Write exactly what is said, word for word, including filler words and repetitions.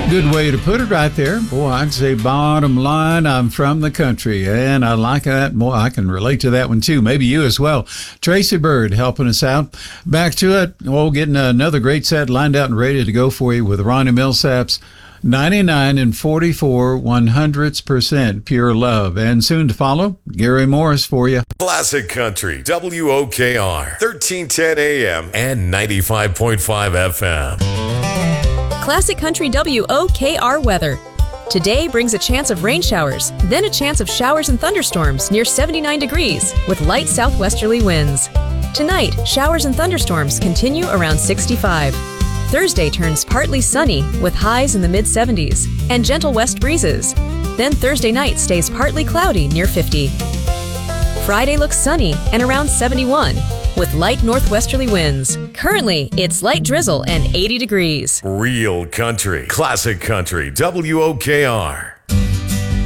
Good way to put it right there. Boy, I'd say bottom line, I'm from the country, and I like that. Boy, I can relate to that one too. Maybe you as well. Tracy Bird helping us out. Back to it. Well, getting another great set lined out and ready to go for you with Ronnie Millsap's ninety-nine and forty-four one hundredths percent pure love. And soon to follow, Gary Morris for you. Classic Country, W O K R, thirteen ten A M and ninety-five point five F M. Classic Country W O K R weather. Today brings a chance of rain showers, then a chance of showers and thunderstorms near seventy-nine degrees with light southwesterly winds. Tonight, showers and thunderstorms continue around sixty-five. Thursday turns partly sunny with highs in the mid seventies and gentle west breezes. Then Thursday night stays partly cloudy near fifty. Friday looks sunny and around seventy-one with light northwesterly winds. Currently, it's light drizzle and eighty degrees. Real country, classic country, W O K R.